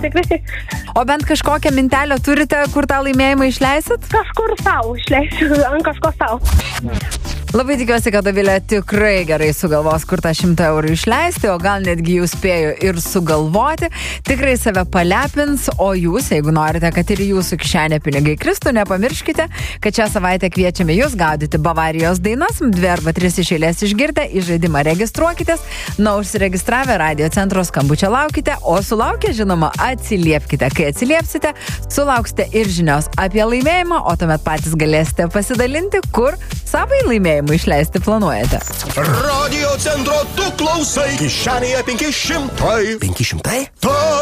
tikrai. O bent kažkokią mintelę turite, kur tą laimėjimą išleisit? Kažkur savo išleisiu, ant kažko savo. Labai tikiuosi, kad Dovilė tikrai gerai sugalvos, kur tą 100 eurų išleisti, o gal netgi jau spėjo ir sugalvoti. Tikrai save palepins, o jūs, jeigu norite, kad ir jūsų kišenė pinigai kristų, nepamirškite, kad šią savaitę kviečiame jūs gaudyti Bavarijos dainas, 2 arba 3 iš eilės išgirdę, į žaidimą registruokitės, užsiregistravę Radio Centro skambučio laukite, o sulaukę, žinoma, atsiliepkite. Kai atsiliepsite, sulauksite ir žinios apie laimėjimą, o tuomet patys galėsite pasidalinti, kur savai laimėjimą išleisti planuojate. Radio Centro tu klausai. Kišenėje 500. 500?